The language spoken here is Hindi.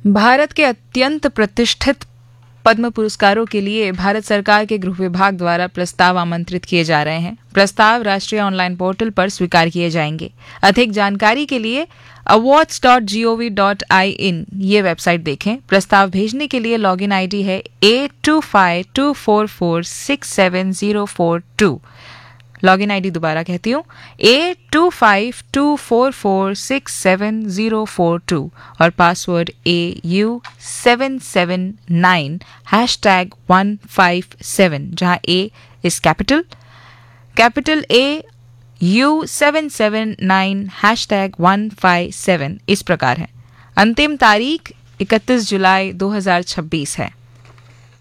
भारत के अत्यंत प्रतिष्ठित पद्म पुरस्कारों के लिए भारत सरकार के गृह विभाग द्वारा प्रस्ताव आमंत्रित किए जा रहे हैं। प्रस्ताव राष्ट्रीय ऑनलाइन पोर्टल पर स्वीकार किए जाएंगे। अधिक जानकारी के लिए awards.gov.in ये वेबसाइट देखें। प्रस्ताव भेजने के लिए लॉगिन आईडी है 825244670442। लॉगिन आईडी दोबारा कहती हूँ 825244670442 और पासवर्ड AU779 #157, जहाँ A इस कैपिटल A U779 #157 इस प्रकार है। अंतिम तारीख 31 जुलाई 2026 है।